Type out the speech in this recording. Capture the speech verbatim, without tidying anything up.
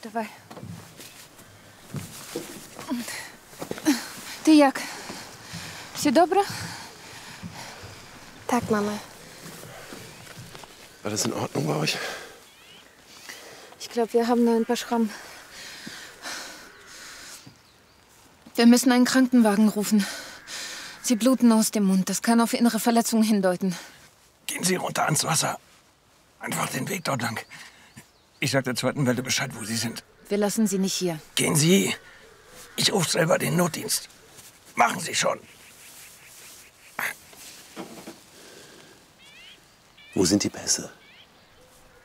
Dawaj. Ty jak? Все добре? Tak, Mama. War das in Ordnung bei euch? Ich glaube, wir haben nur ein paar Schrammen. Wir müssen einen Krankenwagen rufen. Sie bluten aus dem Mund. Das kann auf innere Verletzungen hindeuten. Gehen Sie runter ans Wasser. Einfach den Weg dort lang. Ich sag der zweiten Welle Bescheid, wo Sie sind. Wir lassen Sie nicht hier. Gehen Sie. Ich rufe selber den Notdienst. Machen Sie schon. Wo sind die Pässe?